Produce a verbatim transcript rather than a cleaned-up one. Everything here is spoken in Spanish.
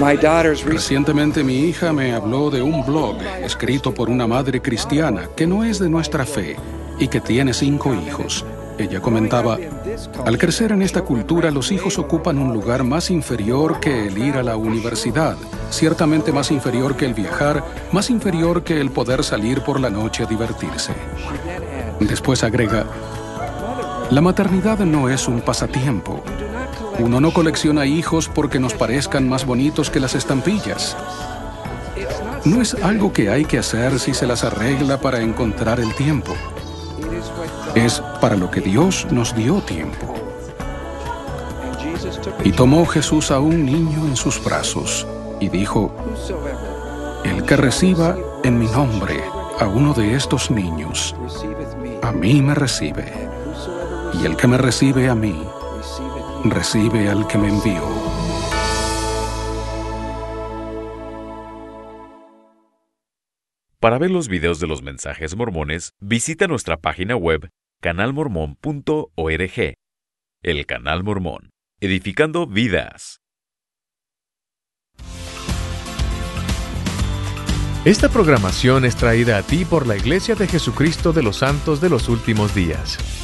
Recientemente mi hija me habló de un blog escrito por una madre cristiana que no es de nuestra fe y que tiene cinco hijos. Ella comentaba: al crecer en esta cultura, los hijos ocupan un lugar más inferior que el ir a la universidad, ciertamente más inferior que el viajar, más inferior que el poder salir por la noche a divertirse. Después agrega: la maternidad no es un pasatiempo. Uno no colecciona hijos porque nos parezcan más bonitos que las estampillas. No es algo que hay que hacer si se las arregla para encontrar el tiempo. Es para lo que Dios nos dio tiempo. Y tomó Jesús a un niño en sus brazos y dijo: el que reciba en mi nombre a uno de estos niños, a mí me recibe. Y el que me recibe a mí, recibe al que me envió. Para ver los videos de los mensajes mormones, visita nuestra página web canal mormón punto org. El Canal Mormón, edificando vidas. Esta programación es traída a ti por la Iglesia de Jesucristo de los Santos de los Últimos Días.